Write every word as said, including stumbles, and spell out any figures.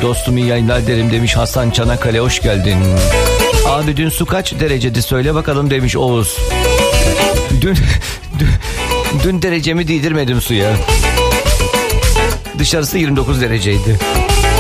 Dostum iyi yayınlar derim demiş Hasan Çanakkale, hoş geldin. Abi dün su kaç derecede söyle bakalım demiş Oğuz. Dün, dün, dün derecemi değdirmedim suya. Dışarısı yirmi dokuz dereceydi.